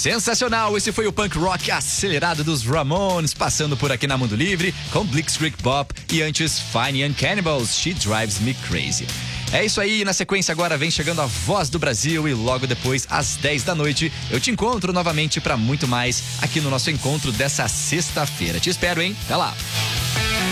Sensacional, esse foi o punk rock acelerado dos Ramones, passando por aqui na Mundo Livre, com Blitzkrieg Bop e antes Fine and Cannibals, She Drives Me Crazy. É isso aí, na sequência agora vem chegando a Voz do Brasil e logo depois, às 10 da noite, eu te encontro novamente para muito mais aqui no nosso encontro dessa sexta-feira. Te espero, hein? Até lá!